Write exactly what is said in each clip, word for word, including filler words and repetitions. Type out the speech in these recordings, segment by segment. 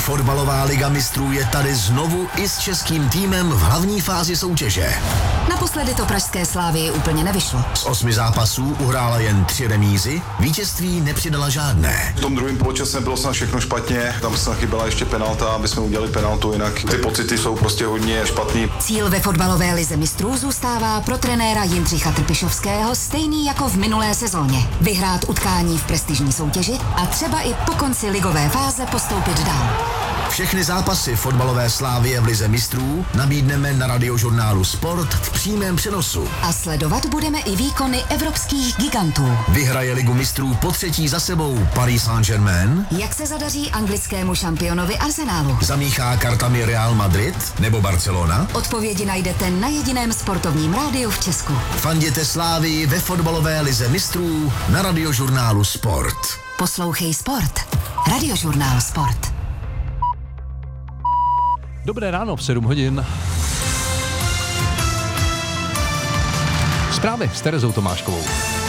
Fotbalová liga mistrů je tady znovu i s českým týmem v hlavní fázi soutěže. Naposledy to pražské Slávii úplně nevyšlo. Z osmi zápasů uhrála jen tři remízy, vítězství nepřidala žádné. V tom druhém poločase bylo snad všechno špatně, tam snad chyběla ještě penalta, aby jsme udělali penaltu, jinak ty pocity jsou prostě hodně špatný. Cíl ve fotbalové lize mistrů zůstává pro trenéra Jindřicha Trpišovského stejný jako v minulé sezóně. Vyhrát utkání v prestižní soutěži a třeba i po konci ligové fáze postoupit dál. Všechny zápasy fotbalové Slávie v lize mistrů nabídneme na radiožurnálu Sport v přímém přenosu. A sledovat budeme i výkony evropských gigantů. Vyhraje ligu mistrů po třetí za sebou Paris Saint-Germain? Jak se zadaří anglickému šampionovi Arsenalu? Zamíchá kartami Real Madrid nebo Barcelona? Odpovědi najdete na jediném sportovním rádiu v Česku. Fanděte Slávii ve fotbalové lize mistrů na radiožurnálu Sport. Poslouchej Sport. Radiožurnál Sport. Dobré ráno, v sedm hodin. Zprávy s Terezou Tomáškovou.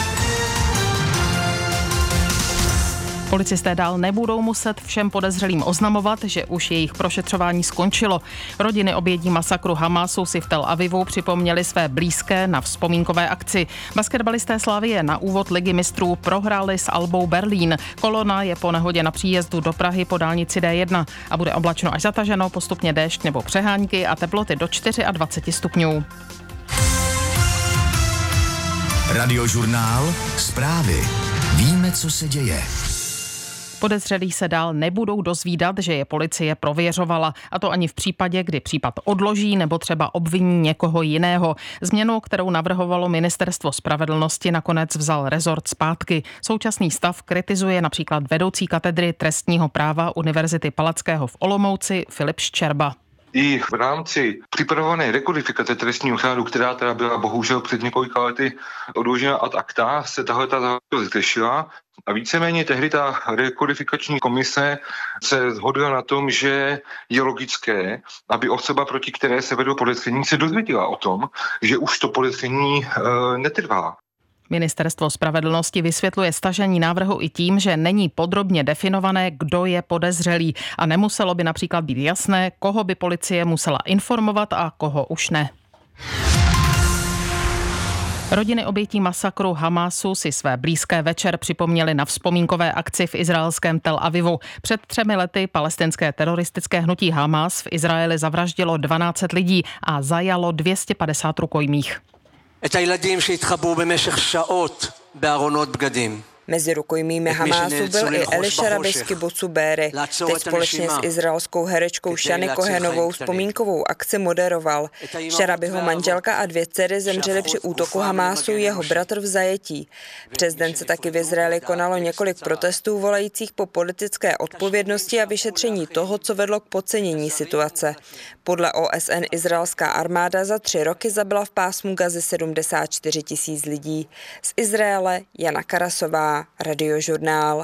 Policisté dál nebudou muset všem podezřelým oznamovat, že už jejich prošetřování skončilo. Rodiny obětí masakru Hamásu si v Tel Avivu připomněli své blízké na vzpomínkové akci. Basketbalisté Slavie na úvod ligy mistrů prohráli s Albou Berlín. Kolona je po nehodě na příjezdu do Prahy po dálnici D jedna a bude oblačno až zataženo, postupně déšť nebo přehánky a teploty do dvacet čtyři stupňů. Radiožurnál Zprávy. Víme, co se děje. Podezřelí se dál nebudou dozvídat, že je policie prověřovala, a to ani v případě, kdy případ odloží nebo třeba obviní někoho jiného. Změnu, kterou navrhovalo Ministerstvo spravedlnosti, nakonec vzal rezort zpátky. Současný stav kritizuje například vedoucí katedry trestního práva Univerzity Palackého v Olomouci Filip Ščerba. I v rámci připravované rekodifikace trestního řádu, která teda byla bohužel před několika lety odložena ad acta, se tahle ta záležitost řešila. A víceméně tehdy ta rekodifikační komise se shodla na tom, že je logické, aby osoba, proti které se vedlo podezření, se dozvěděla o tom, že už to podezření e, netrvá. Ministerstvo spravedlnosti vysvětluje stažení návrhu i tím, že není podrobně definované, kdo je podezřelý a nemuselo by například být jasné, koho by policie musela informovat a koho už ne. Rodiny obětí masakru Hamásu si své blízké večer připomněly na vzpomínkové akci v izraelském Tel Avivu. Před třemi lety palestinské teroristické hnutí Hamas v Izraeli zavraždilo dvanáct set lidí a zajalo dvě stě padesát rukojmích. Mezi rukojmími Hamásu byl i Elisha Rabbi z kibucu Béry. Teď společně s izraelskou herečkou Shani Kohenovou vzpomínkovou akci moderoval. Šarabiho manželka a dvě dcery zemřely při útoku Hamásu, jeho bratr v zajetí. Přes den se taky v Izraeli konalo několik protestů volajících po politické odpovědnosti a vyšetření toho, co vedlo k podcenění situace. Podle O S N izraelská armáda za tři roky zabila v pásmu Gazy sedmdesát čtyři tisíc lidí. Z Izraele Jana Karasová, Radiožurnál.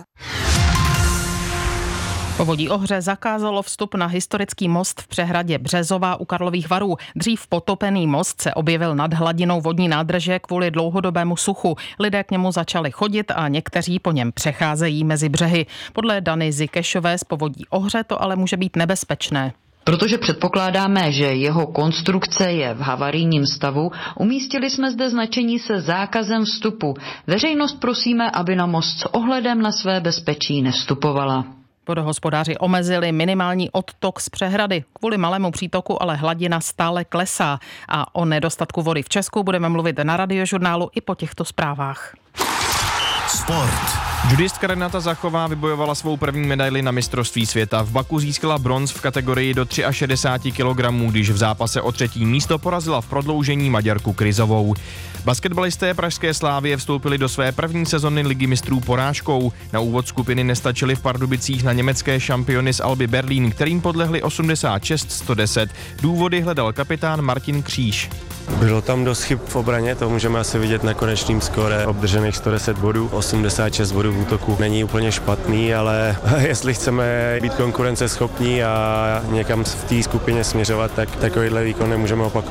Povodí Ohře zakázalo vstup na historický most v přehradě Březová u Karlových Varů. Dřív potopený most se objevil nad hladinou vodní nádrže kvůli dlouhodobému suchu. Lidé k němu začali chodit a někteří po něm přecházejí mezi břehy. Podle Dany Zikešové z Povodí Ohře to ale může být nebezpečné. Protože předpokládáme, že jeho konstrukce je v havarijním stavu, umístili jsme zde značení se zákazem vstupu. Veřejnost prosíme, aby na most s ohledem na své bezpečí nevstupovala. Vodohospodáři omezili minimální odtok z přehrady. Kvůli malému přítoku ale hladina stále klesá. A o nedostatku vody v Česku budeme mluvit na Radiožurnálu i po těchto zprávách. Sport. Judistka Renata Zachová vybojovala svou první medaili na mistrovství světa. V Baku získala bronz v kategorii do šedesáti tří kilogramů, když v zápase o třetí místo porazila v prodloužení Maďarku Kryzovou. Basketbalisté pražské Slávie vstoupili do své první sezony ligy mistrů porážkou. Na úvod skupiny nestačili v Pardubicích na německé šampiony z Alby Berlín, kterým podlehli osmdesát šest sto deset. Důvody hledal kapitán Martin Kříž. Bylo tam dost chyb v obraně, to můžeme asi vidět na konečném skóre. Obdržených sto deset bodů, osmdesát šest bodů v útoku není úplně špatný, ale jestli chceme být konkurenceschopní a někam v té skupině směřovat, tak takovýhle výkon nemůžeme opakovat.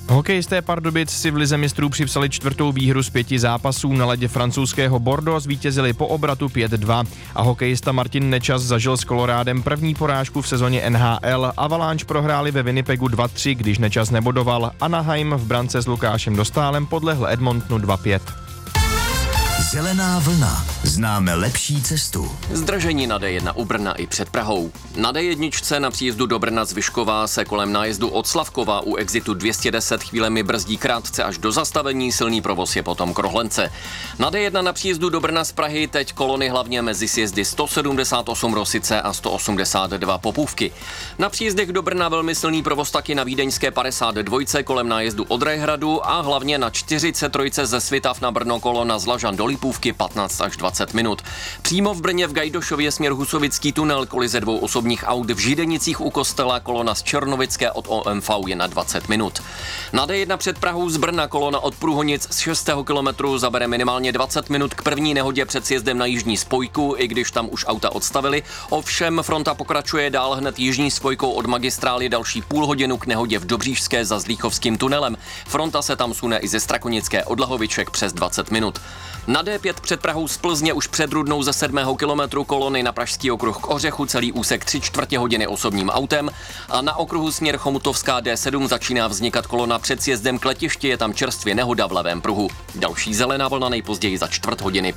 Hokejisté Pardubic si v lize mistrů připsali čtvrtou výhru z pěti zápasů. Na ledě francouzského Bordeaux zvítězili po obratu pět dva a hokejista Martin Nečas zažil s Kolorádem první porážku v sezóně N H L. Avalanche prohráli ve Winnipegu dva tři, když Nečas nebodoval. Anaheim v brance s Lukášem Dostálem podlehl Edmontonu dva pět. Zelená vlna. Známe lepší cestu. Zdržení na D jedna u Brna i před Prahou. Na D jedna na příjezdu do Brna z Vyškova se kolem nájezdu od Slavkova u exitu dvě stě deset chvílemi brzdí krátce až do zastavení, silný provoz je potom k Rohlence. Na D jedna na příjezdu do Brna z Prahy teď kolony hlavně mezi sjezdy sto sedmdesát osm Rosice a sto osmdesát dva Popůvky. Na příjezdech do Brna velmi silný provoz taky na vídeňské padesát dva kolem nájezdu od Rajhradu a hlavně na čtyřicet tři ze Svitav na Brno kolona z Lažan do Lipůvky patnáct až dvacet minut. Přímo v Brně v Gajdošově směr Husovický tunel kolize dvou osobních aut v Židenicích u kostela kolona z Černovické od O M V je na dvacet minut. Na D jedna před Prahou z Brna kolona od Průhonic z šestého kilometru zabere minimálně dvacet minut k první nehodě před sjezdem na jižní spojku, i když tam už auta odstavili. Ovšem fronta pokračuje dál hned jižní spojkou od magistrály další půl hodinu k nehodě v Dobříšské za Zlíchovským tunelem. Fronta se tam sune i ze Strakonické od Lahoviček přes dvacet minut. Na D pět před Prahou z Plzně už před Rudnou ze sedmého kilometru kolony na Pražský okruh k Ořechu celý úsek tři čtvrtě hodiny osobním autem a na okruhu směr Chomutovská D sedm začíná vznikat kolona před sjezdem k letišti, je tam čerstvě nehoda v levém pruhu. Další zelená vlna nejpozději za čtvrt hodiny.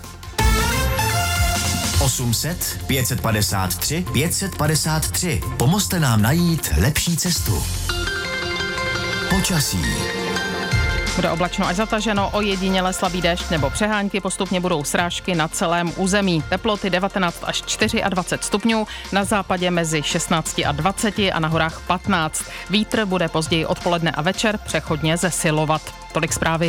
osm set, pět set padesát tři, pět set padesát tři. Pomozte nám najít lepší cestu. Počasí. Bude oblačno až zataženo, ojediněle slabý déšť nebo přehánky, postupně budou srážky na celém území. Teploty devatenáct až dvacet čtyři stupňů, na západě mezi šestnáct a dvacet a na horách patnáct. Vítr bude později odpoledne a večer přechodně zesilovat. Tolik zprávy.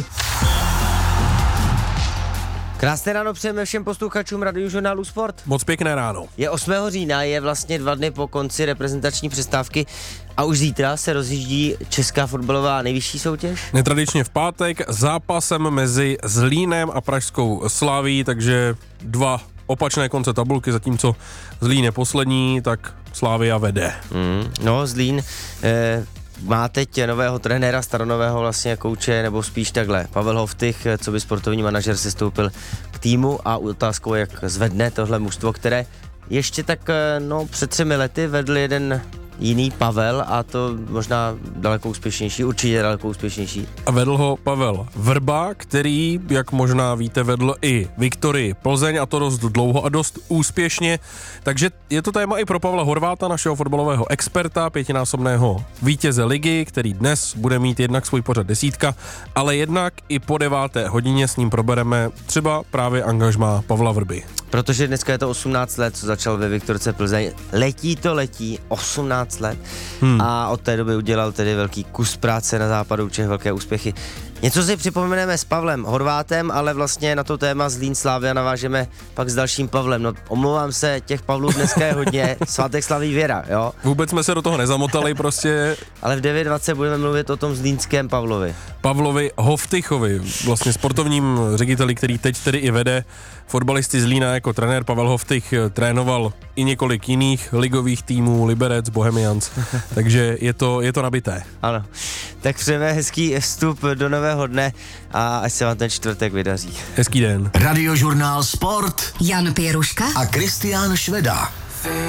Krásné ráno přejeme všem posluchačům Radiožurnálu Sport. Moc pěkné ráno. Je osmého října, je vlastně dva dny po konci reprezentační přestávky a už zítra se rozjíždí česká fotbalová nejvyšší soutěž. Netradičně v pátek zápasem mezi Zlínem a pražskou Slavií, takže dva opačné konce tabulky, zatímco Zlín je poslední, tak Slavia vede. Mm, no, Zlín eh, má teď nového trenéra, staronového vlastně kouče, nebo spíš takhle. Pavel Hoftych, co by sportovní manažer, se stoupil k týmu a otázkou, jak zvedne tohle mužstvo, které ještě tak no, před třemi lety vedl jeden jiný Pavel a to možná daleko úspěšnější, určitě daleko úspěšnější. A vedl ho Pavel Vrba, který, jak možná víte, vedl i Viktorii Plzeň a to dost dlouho a dost úspěšně. Takže je to téma i pro Pavla Horváta, našeho fotbalového experta, pětinásobného vítěze ligy, který dnes bude mít jednak svůj pořad desítka, ale jednak i po deváté hodině s ním probereme třeba právě angažmá Pavla Vrby. Protože dneska je to osmnáct let, co začal ve Viktorce Plzeň. Letí to letí, osmnáct let. Hmm. A od té doby udělal tedy velký kus práce na západu Čech, velké úspěchy. Něco si připomeneme s Pavlem Horvátem, ale vlastně na to téma Zlín Slavia navážeme pak s dalším Pavlem. No, omlouvám se, těch Pavlů dneska je hodně. Svátek slaví Věra, jo? Vůbec jsme se do toho nezamotali prostě. Ale v devět dvacet budeme mluvit o tom zlínském Pavlovi. Pavlovi Hoftychovi, vlastně sportovním řediteli, který teď tedy i vede fotbalisty Zlína jako trenér. Pavel Hoftych trénoval i několik jiných ligových týmů, Liberec, Bohemians, takže je to, je to nabité. Ano, tak přejeme hezký vstup do nového dne a ať se vám ten čtvrtek vydaří. Hezký den. Radiožurnál Sport. Jan Pěruška A Kristián Šveda.